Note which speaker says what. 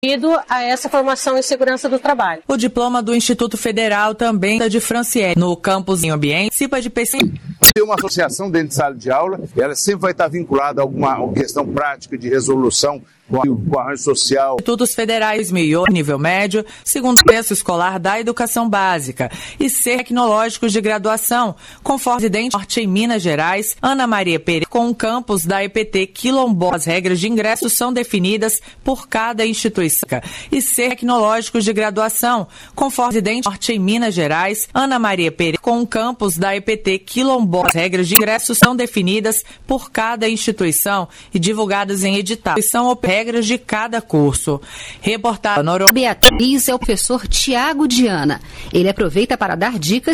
Speaker 1: a essa formação em segurança do trabalho.
Speaker 2: O diploma do Instituto Federal também é de Franciele, no campus em ambiente, participa de pesquisa.
Speaker 3: Tem uma associação dentro de sala de aula, ela sempre vai estar vinculada a alguma questão prática de resolução com a rede social.
Speaker 2: Institutos Federais Meio nível médio, segundo o preço escolar da educação básica e ser tecnológicos de graduação, conforme presidente norte em Minas Gerais, Ana Maria Pereira, com o campus da EPT Quilombola. As regras de ingresso são definidas por cada instituição e ser tecnológicos de graduação, conforme presidente norte em Minas Gerais, Ana Maria Pereira, com o campus da EPT Quilombola. As regras de ingresso são definidas por cada instituição e divulgadas em edital. São regras de cada curso. Reportagem
Speaker 4: Beatriz é o professor Tiago Diana. Ele aproveita para dar dicas